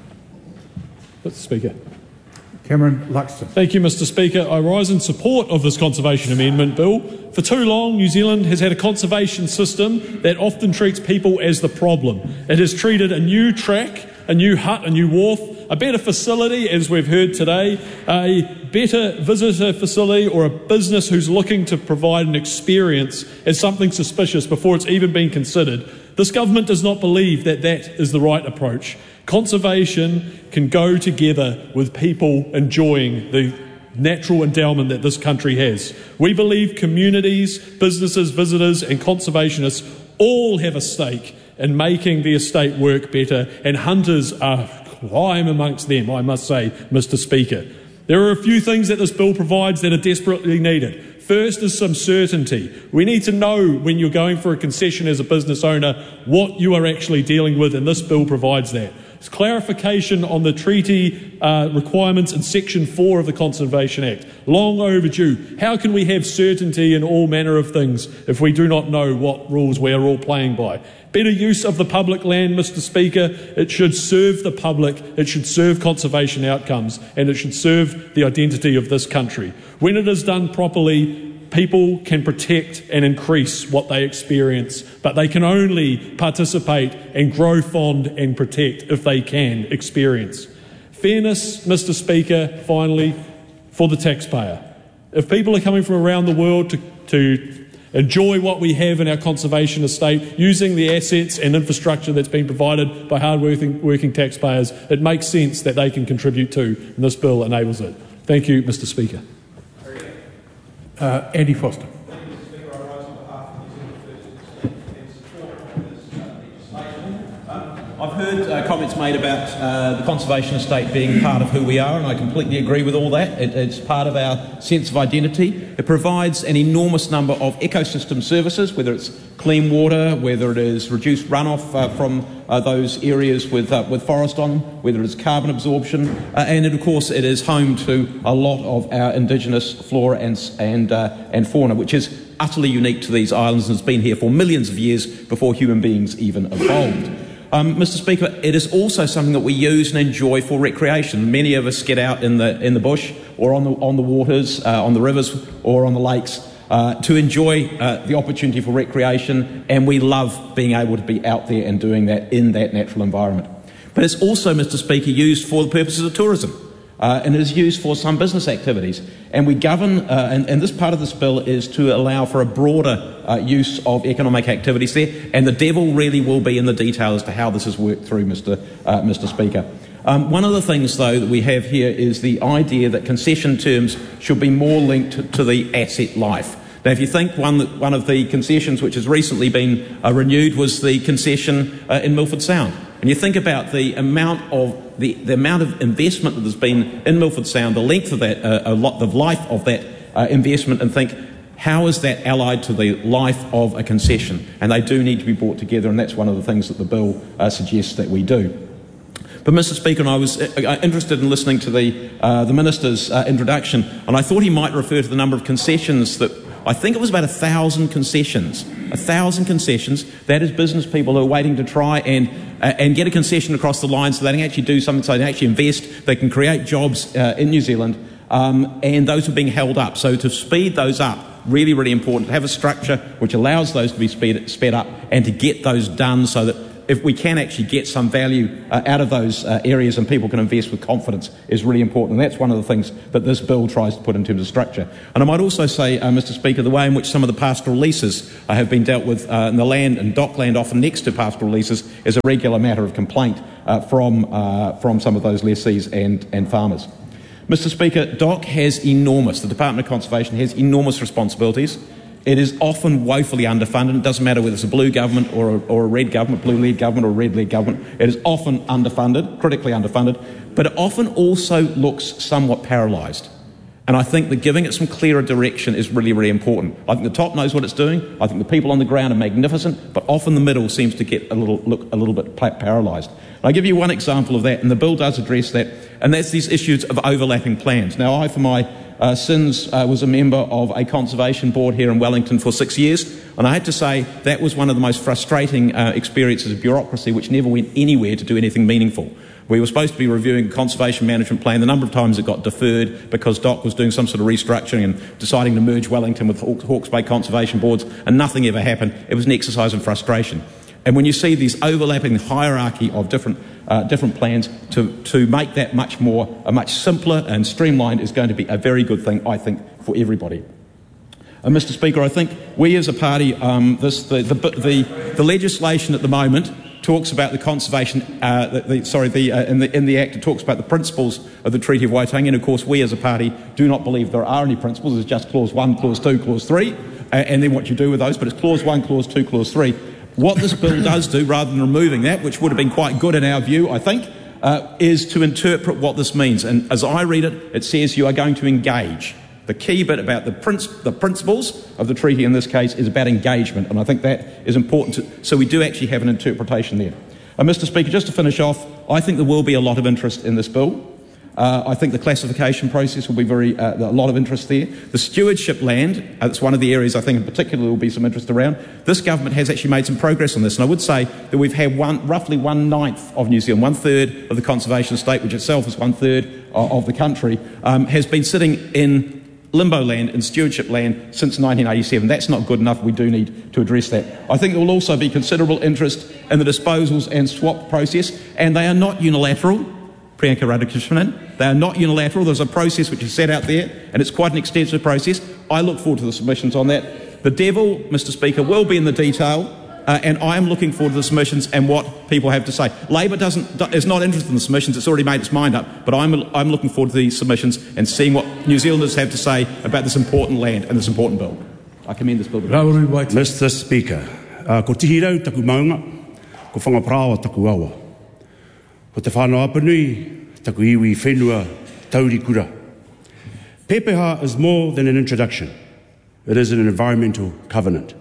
Mister Speaker. Cameron Luxton. Thank you, Mister Speaker. I rise in support of this Conservation Amendment Bill. For too long, New Zealand has had a conservation system that often treats people as the problem. It has treated a new track, a new hut, a new wharf, a better facility, as we've heard today, a better visitor facility, or a business who's looking to provide an experience as something suspicious before it's even been considered. This government does not believe that that is the right approach. Conservation can go together with people enjoying the natural endowment that this country has. We believe communities, businesses, visitors and conservationists all have a stake in making the estate work better, and hunters are prime amongst them, I must say, Mister Speaker. There are a few things that this bill provides that are desperately needed. First is some certainty. We need to know when you're going for a concession as a business owner what you are actually dealing with, and this bill provides that. It's clarification on the treaty uh, requirements in Section four of the Conservation Act. Long overdue. How can we have certainty in all manner of things if we do not know what rules we are all playing by? Better use of the public land, Mister Speaker. It should serve the public, it should serve conservation outcomes, and it should serve the identity of this country. When it is done properly, people can protect and increase what they experience, but they can only participate and grow fond and protect if they can experience. Fairness, Mister Speaker, finally, for the taxpayer. If people are coming from around the world to, to enjoy what we have in our conservation estate, using the assets and infrastructure that's been provided by hard-working working taxpayers, it makes sense that they can contribute too, and this bill enables it. Thank you, Mister Speaker. Uh, Andy Foster. I've heard uh, comments made about uh, the conservation estate being part of who we are, and I completely agree with all that. It, it's part of our sense of identity. It provides an enormous number of ecosystem services, whether it's clean water, whether it is reduced runoff uh, from uh, those areas with, uh, with forest on them, whether it's carbon absorption, uh, and it, of course it is home to a lot of our indigenous flora and, and, uh, and fauna, which is utterly unique to these islands and has been here for millions of years before human beings even evolved. Um, Mister Speaker, it is also something that we use and enjoy for recreation. Many of us get out in the in the bush or on the on the waters, uh, on the rivers or on the lakes uh, to enjoy uh, the opportunity for recreation, and we love being able to be out there and doing that in that natural environment. But it's also, Mister Speaker, used for the purposes of tourism. Uh, and it is used for some business activities. And we govern, uh, and, and this part of this bill is to allow for a broader uh, use of economic activities there, and the devil really will be in the detail as to how this is worked through, Mister Uh, Mister Speaker. Um, one of the things, though, that we have here is the idea that concession terms should be more linked to, to the asset life. Now, if you think one, one of the concessions which has recently been uh, renewed was the concession uh, in Milford Sound, and you think about the amount of The, the amount of investment that has been in Milford Sound, the length of that, uh, a lot, the life of that uh, investment, and think, how is that allied to the life of a concession? And they do need to be brought together, and that's one of the things that the bill uh, suggests that we do. But, Mister Speaker, and I was uh, interested in listening to the, uh, the Minister's uh, introduction, and I thought he might refer to the number of concessions that, I think it was about a thousand concessions. A thousand concessions. That is business people who are waiting to try and uh, and get a concession across the line so they can actually do something, so they can actually invest, they can create jobs uh, in New Zealand, um, and those are being held up. So to speed those up, really, really important, to have a structure which allows those to be speed, sped up and to get those done so that if we can actually get some value uh, out of those uh, areas and people can invest with confidence is really important. And that's one of the things that this bill tries to put in terms of structure. And I might also say, uh, Mr Speaker, the way in which some of the pastoral leases uh, have been dealt with uh, in the land and dockland often next to pastoral leases is a regular matter of complaint uh, from, uh, from some of those lessees and, and farmers. Mr Speaker, D O C has enormous, the Department of Conservation has enormous responsibilities. It is often woefully underfunded. It doesn't matter whether it's a blue government or a, or a red government, blue-led government or a red-led government. It is often underfunded, critically underfunded, but it often also looks somewhat paralysed. And I think that giving it some clearer direction is really, really important. I think the top knows what it's doing. I think the people on the ground are magnificent, but often the middle seems to get a little, look a little bit paralysed. I'll give you one example of that, and the bill does address that, and that's these issues of overlapping plans. Now, I, for my uh, sins, uh, was a member of a conservation board here in Wellington for six years, and I had to say that was one of the most frustrating uh, experiences of bureaucracy, which never went anywhere to do anything meaningful. We were supposed to be reviewing a conservation management plan. The number of times it got deferred because D O C was doing some sort of restructuring and deciding to merge Wellington with Hawke's Bay conservation boards, and nothing ever happened. It was an exercise in frustration. And when you see these overlapping hierarchy of different uh, different plans, to, to make that much more, a much simpler and streamlined is going to be a very good thing, I think, for everybody. Uh, Mr Speaker, I think we as a party, um, this, the, the, the, the legislation at the moment talks about the conservation, uh, the, the, sorry, the, uh, in, the, in the Act it talks about the principles of the Treaty of Waitangi, and of course we as a party do not believe there are any principles. There's just clause one, clause two, clause three, uh, and then what you do with those, but it's clause one, clause two, clause three. What this bill does do, rather than removing that, which would have been quite good in our view, I think, uh, is to interpret what this means. And as I read it, it says you are going to engage. The key bit about the, princ- the principles of the treaty in this case is about engagement, and I think that is important. To, so we do actually have an interpretation there. Uh, Mr Speaker, just to finish off, I think there will be a lot of interest in this bill. Uh, I think the classification process will be very, uh, a lot of interest there. The stewardship land, uh, that's one of the areas I think in particular there will be some interest around. This government has actually made some progress on this, and I would say that we've had one, roughly one-ninth of New Zealand, one-third of the conservation estate, which itself is one-third of, of the country, um, has been sitting in limbo land and stewardship land since nineteen eighty-seven. That's not good enough. We do need to address that. I think there will also be considerable interest in the disposals and swap process, and they are not unilateral. Priyanka Radhakrishnan, they are not unilateral. There's a process which is set out there, and it's quite an extensive process. I look forward to the submissions on that. The devil, Mr Speaker, will be in the detail, uh, and I am looking forward to the submissions and what people have to say. Labor doesn't, is not interested in the submissions. It's already made its mind up, but I'm, I'm looking forward to the submissions and seeing what New Zealanders have to say about this important land and this important bill. I commend this bill. Mr Speaker, uh, ko tihirau taku maunga, ko whangaprawa taku awa. Ko te whanau apanui, taku iwi whenua tauri kura. Pepeha is more than an introduction. It is an environmental covenant.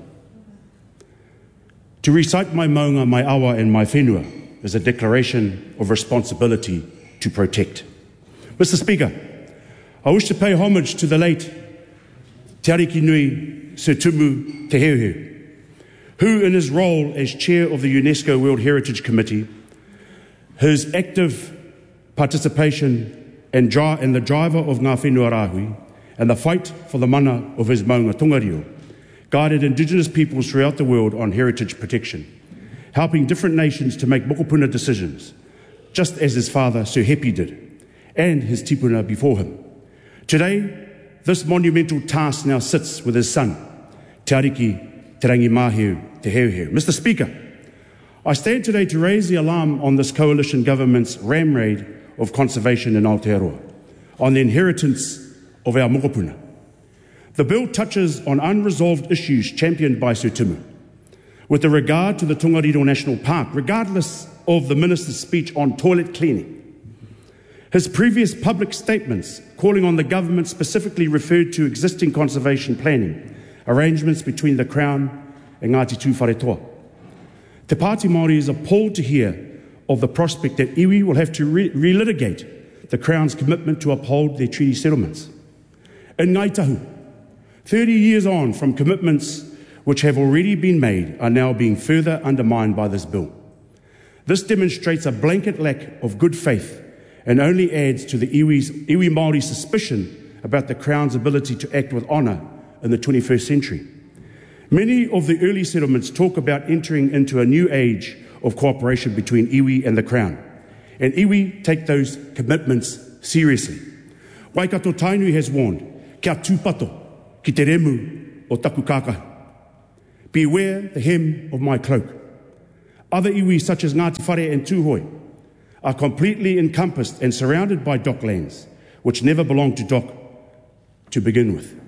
To recite my maunga, my awa and my whenua is a declaration of responsibility to protect. Mister Speaker, I wish to pay homage to the late Te Ariki Nui Sir Tumu Te Heuheu, who in his role as chair of the UNESCO World Heritage Committee, his active participation and, dri- and the driver of Ngā Whenua Rahui and the fight for the mana of his maunga Tongariro guided Indigenous peoples throughout the world on heritage protection, helping different nations to make mokopuna decisions, just as his father Sir Hepi did, and his tipuna before him. Today, this monumental task now sits with his son, Te Ariki Te Rangi Mahiu Te Heuheu. Mister Speaker, I stand today to raise the alarm on this coalition government's ram raid of conservation in Aotearoa, on the inheritance of our mokopuna. The bill touches on unresolved issues championed by Sir Tumu, with regard to the Tongariro National Park, regardless of the Minister's speech on toilet cleaning. His previous public statements calling on the government specifically referred to existing conservation planning arrangements between the Crown and Ngāti Tū Wharetoa. Te Pāti Māori is appalled to hear of the prospect that iwi will have to re- relitigate the Crown's commitment to uphold their treaty settlements. In Ngāi Tahu, thirty years on from commitments which have already been made are now being further undermined by this bill. This demonstrates a blanket lack of good faith and only adds to the iwi's, iwi Māori suspicion about the Crown's ability to act with honour in the twenty-first century. Many of the early settlements talk about entering into a new age of cooperation between iwi and the Crown. And iwi take those commitments seriously. Waikato Tainui has warned, kia tūpato ki te remu o taku kākahi. Beware the hem of my cloak. Other iwi such as Ngāti Whare and Tūhoi are completely encompassed and surrounded by docklands, which never belonged to dock to begin with.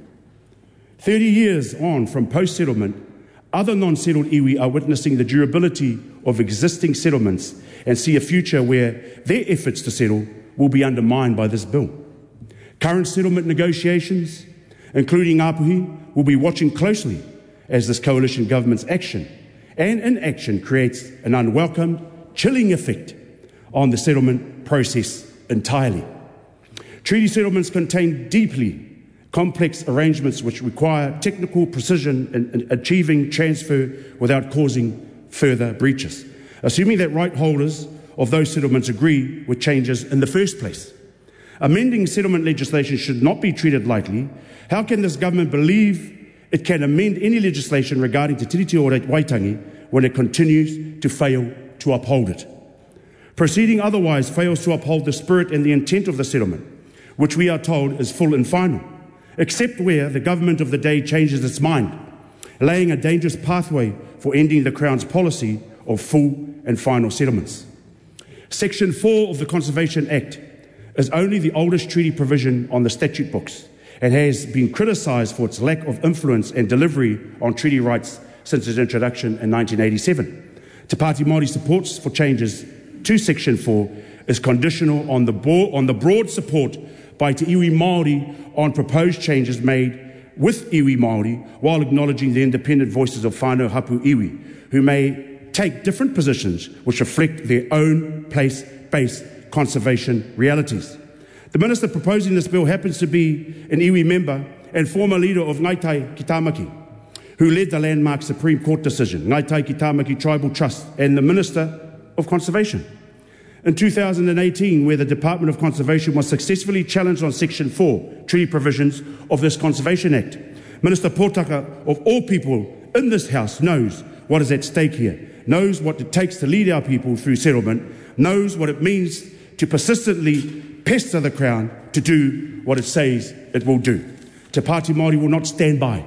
Thirty years on from post-settlement, other non-settled iwi are witnessing the durability of existing settlements and see a future where their efforts to settle will be undermined by this bill. Current settlement negotiations, including Ngāpuhi, will be watching closely as this coalition government's action and inaction creates an unwelcome, chilling effect on the settlement process entirely. Treaty settlements contain deeply complex arrangements which require technical precision in, in achieving transfer without causing further breaches, assuming that right holders of those settlements agree with changes in the first place. Amending settlement legislation should not be treated lightly. How can this government believe it can amend any legislation regarding Te Tiriti o Waitangi when it continues to fail to uphold it? Proceeding otherwise fails to uphold the spirit and the intent of the settlement, which we are told is full and final, except where the government of the day changes its mind, laying a dangerous pathway for ending the Crown's policy of full and final settlements. Section four of the Conservation Act is only the oldest treaty provision on the statute books and has been criticised for its lack of influence and delivery on treaty rights since its introduction in nineteen eighty-seven. Te Pāti Māori supports for changes to Section four is conditional on the, bo- on the broad support by Te Iwi Māori on proposed changes made with iwi Māori while acknowledging the independent voices of whānau hapu iwi, who may take different positions which reflect their own place-based conservation realities. The Minister proposing this bill happens to be an iwi member and former leader of Ngaitai ki Tāmaki, who led the landmark Supreme Court decision, Ngaitai ki Tāmaki Tribal Trust, and the Minister of Conservation. In two thousand eighteen, where the Department of Conservation was successfully challenged on Section four, treaty provisions of this Conservation Act, Minister Potaka, of all people in this House, knows what is at stake here, knows what it takes to lead our people through settlement, knows what it means to persistently pester the Crown to do what it says it will do. Te Pāti Māori will not stand by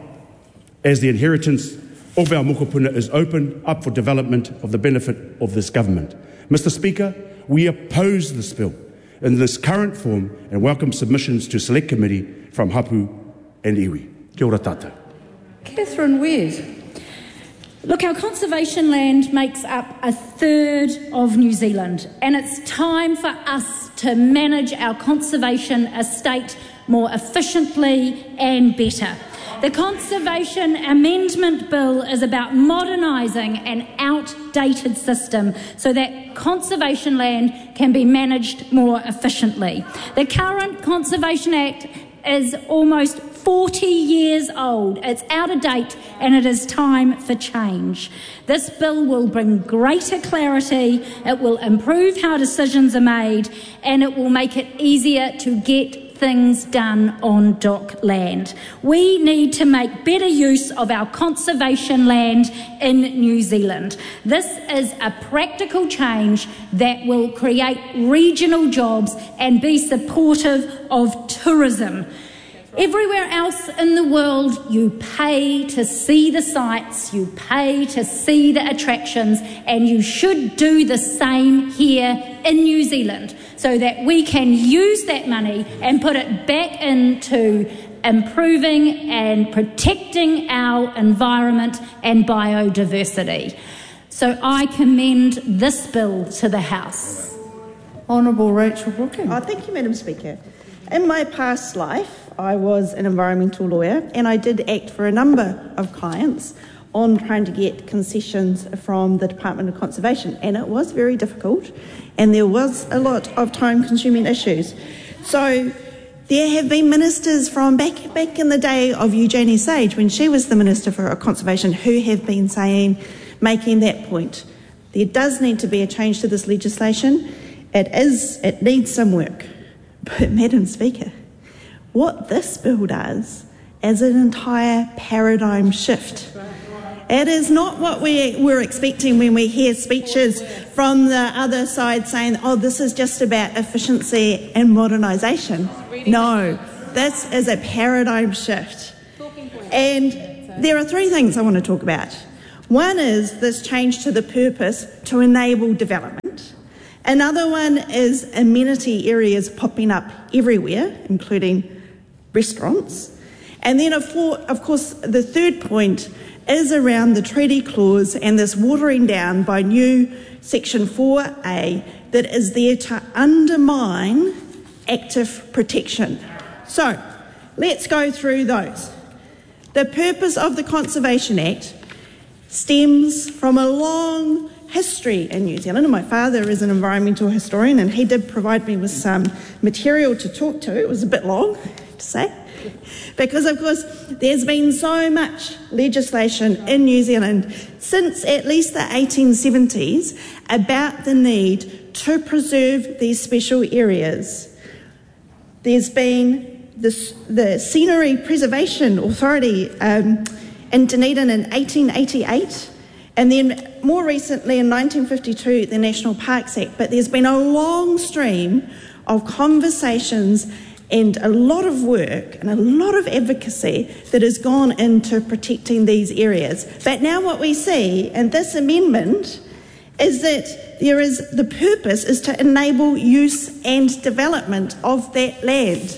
as the inheritance of our mokopuna is opened up for development of the benefit of this government. Mister Speaker, we oppose this bill in this current form and welcome submissions to Select Committee from Hapu and Iwi. Kia ora tātou. Catherine Weir. Look, our conservation land makes up a third of New Zealand, and it's time for us to manage our conservation estate more efficiently and better. The Conservation Amendment Bill is about modernising an outdated system so that conservation land can be managed more efficiently. The current Conservation Act is almost forty years old. It's out of date and it is time for change. This bill will bring greater clarity, it will improve how decisions are made, and it will make it easier to get things done on dock land. We need to make better use of our conservation land in New Zealand. This is a practical change that will create regional jobs and be supportive of tourism. Everywhere else in the world, you pay to see the sights, you pay to see the attractions, and you should do the same here in New Zealand so that we can use that money and put it back into improving and protecting our environment and biodiversity. So I commend this bill to the House. Honourable Rachel Brooking. Oh, thank you, Madam Speaker. In my past life, I was an environmental lawyer and I did act for a number of clients on trying to get concessions from the Department of Conservation, and it was very difficult and there was a lot of time-consuming issues. So there have been ministers from back, back in the day of Eugenie Sage, when she was the Minister for Conservation, who have been saying, making that point. There does need to be a change to this legislation. It is, it needs some work. But Madam Speaker, what this bill does is an entire paradigm shift. It is not what we were expecting when we hear speeches from the other side saying, oh, this is just about efficiency and modernisation. No, this is a paradigm shift. And there are three things I want to talk about. One is this change to the purpose to enable development. Another one is amenity areas popping up everywhere, including restaurants. And then, of course, the third point is around the treaty clause and this watering down by new Section four A that is there to undermine active protection. So, let's go through those. The purpose of the Conservation Act stems from a long history in New Zealand. And my father is an environmental historian, and he did provide me with some material to talk to. It was a bit long, to say, because, of course, there's been so much legislation in New Zealand since at least the eighteen seventies about the need to preserve these special areas. There's been this, the Scenery Preservation Authority um, in Dunedin in eighteen eighty-eight, and then more recently in nineteen fifty-two, the National Parks Act. But there's been a long stream of conversations and a lot of work and a lot of advocacy that has gone into protecting these areas. But now what we see in this amendment is that there is the purpose is to enable use and development of that land.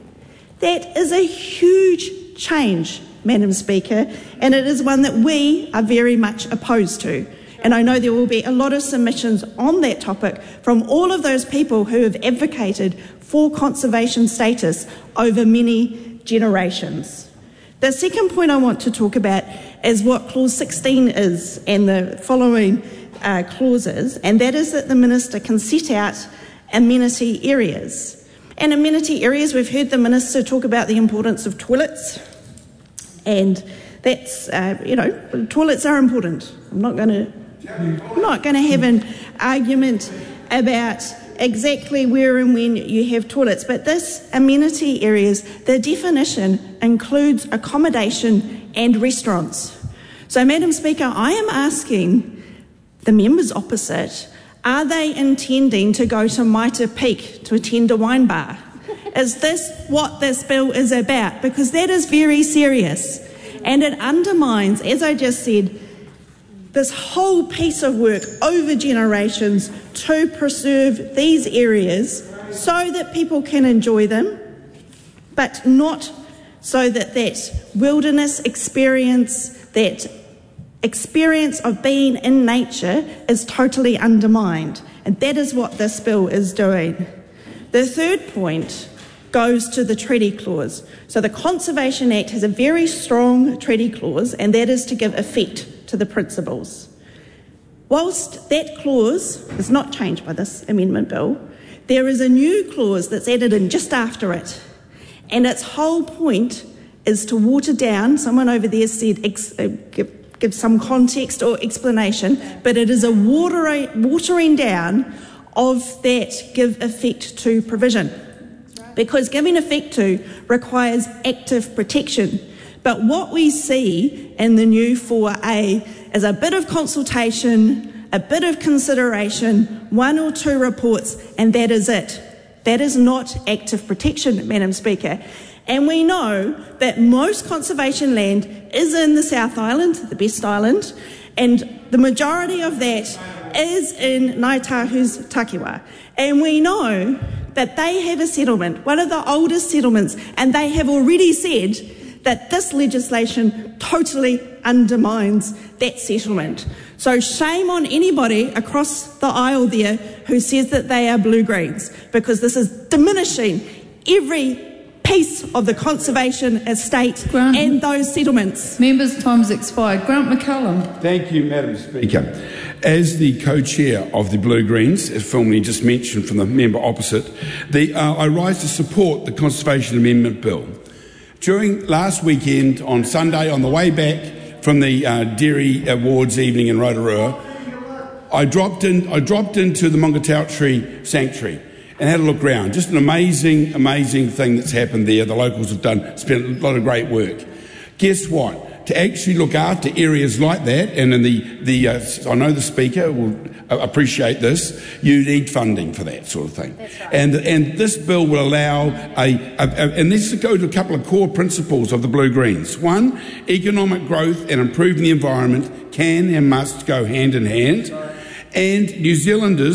That is a huge change, Madam Speaker, and it is one that we are very much opposed to. And I know there will be a lot of submissions on that topic from all of those people who have advocated for conservation status over many generations. The second point I want to talk about is what Clause sixteen is and the following uh, clauses, and that is that the Minister can set out amenity areas. And amenity areas, we've heard the Minister talk about the importance of toilets, and that's, uh, you know, toilets are important. I'm not going to I'm not going to have an argument about exactly where and when you have toilets, but this amenity areas, the definition includes accommodation and restaurants. So, Madam Speaker, I am asking the members opposite, are they intending to go to Mitre Peak to attend a wine bar? Is this what this bill is about? Because that is very serious, and it undermines, as I just said, this whole piece of work over generations to preserve these areas so that people can enjoy them, but not so that that wilderness experience, that experience of being in nature is totally undermined. And that is what this bill is doing. The third point goes to the treaty clause. So the Conservation Act has a very strong treaty clause, and that is to give effect to the principles. Whilst that clause is not changed by this amendment bill, there is a new clause that's added in just after it, and its whole point is to water down. Someone over there said ex, uh, give, give some context or explanation, but it is a watering, watering down of that give effect to provision, because giving effect to requires active protection. But what we see in the new four A is a bit of consultation, a bit of consideration, one or two reports, and that is it. That is not active protection, Madam Speaker. And we know that most conservation land is in the South Island, the best island, and the majority of that is in Ngāi Tahu's Takiwa. And we know that they have a settlement, one of the oldest settlements, and they have already said that this legislation totally undermines that settlement. So shame on anybody across the aisle there who says that they are blue-greens, because this is diminishing every piece of the conservation estate Grant, and those settlements. Members' time has expired. Grant McCallum. Thank you, Madam Speaker. As the co-chair of the Blue Greens, as formerly just mentioned from the member opposite, the, uh, I rise to support the Conservation Amendment Bill. During last weekend, on Sunday, on the way back from the uh, Dairy Awards evening in Rotorua, I dropped in. I dropped into the Mongatautari Sanctuary and had a look around. Just an amazing, amazing thing that's happened there. The locals have done spent a lot of great work. Guess what? to actually look after areas like that, and in the, the uh, I know the Speaker will appreciate this, you need funding for that sort of thing. Right. And and this bill will allow a, a, a, and let's go to a couple of core principles of the Blue Greens. One, economic growth and improving the environment can and must go hand in hand, and New Zealanders